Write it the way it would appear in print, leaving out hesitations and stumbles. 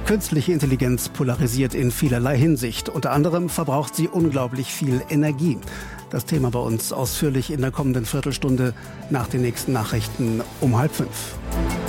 Künstliche Intelligenz polarisiert in vielerlei Hinsicht. Unter anderem verbraucht sie unglaublich viel Energie. Das Thema bei uns ausführlich in der kommenden Viertelstunde nach den nächsten Nachrichten um 4:30.